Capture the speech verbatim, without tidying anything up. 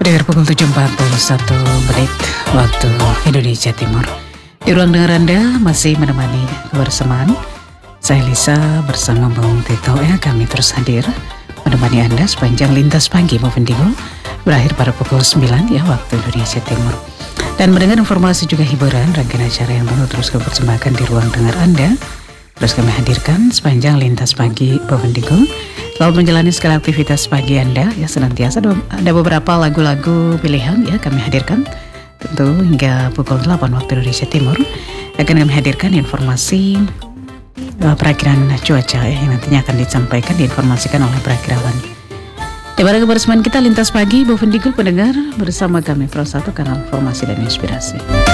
Pendengar pukul tujuh empat puluh satu menit waktu Indonesia Timur. Di ruang dengar Anda masih menemani kebersamaan saya Lisa bersama Bang Tito ya. Kami terus hadir menemani Anda sepanjang lintas pagi maupun Digo berakhir pada pukul sembilan ya waktu Indonesia Timur. Dan mendengar informasi juga hiburan rangkaian acara yang baru terus kami persembahkan di ruang dengar Anda. Terus kami hadirkan sepanjang lintas pagi maupun Digo. Selamat menjalani segala aktivitas pagi Anda ya, senantiasa ada beberapa lagu-lagu pilihan ya kami hadirkan tentu hingga pukul delapan waktu Indonesia Timur. Akan kami hadirkan informasi uh, perakiraan cuaca ya, yang nantinya akan disampaikan diinformasikan oleh perakirawan. Di pada kebersamaan kita lintas pagi maupun Digo pendengar bersama kami Pro satu kanal informasi dan inspirasi.